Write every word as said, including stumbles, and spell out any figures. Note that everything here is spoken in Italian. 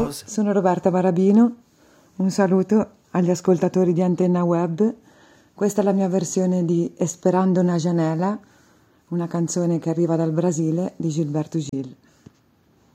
Ciao, sono Roberta Barabino, un saluto agli ascoltatori di Antenna Web. Questa è la mia versione di Esperando una janela, una canzone che arriva dal Brasile di Gilberto Gil.